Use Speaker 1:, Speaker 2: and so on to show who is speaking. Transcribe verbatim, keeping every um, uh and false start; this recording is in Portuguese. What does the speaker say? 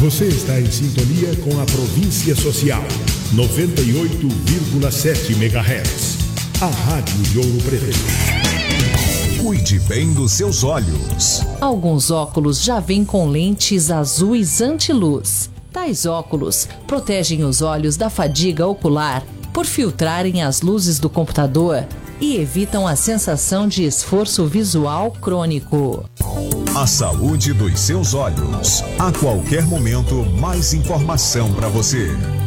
Speaker 1: Você está em sintonia com a Província Social, noventa e oito vírgula sete megahertz. A Rádio de Ouro Preto.
Speaker 2: Cuide bem dos seus olhos.
Speaker 3: Alguns óculos já vêm com lentes azuis anti-luz. Tais óculos protegem os olhos da fadiga ocular por filtrarem as luzes do computador e evitam a sensação de esforço visual crônico.
Speaker 2: A saúde dos seus olhos. A qualquer momento, mais informação para você.